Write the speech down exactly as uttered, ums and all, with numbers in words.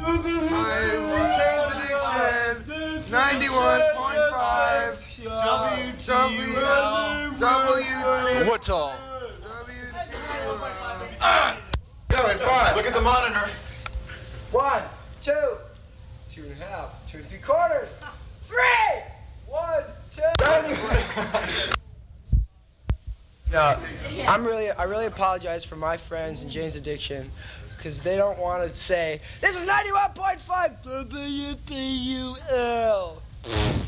Jane's Addiction, ninety-one point five, W T L, W T. What's all? Going five. Look at the monitor. One, two, two and a half, two and three quarters, three, one, two. No, I'm really, I really apologize for my friends in Jane's Addiction, because they don't want to say, this is ninety-one point five W P U L.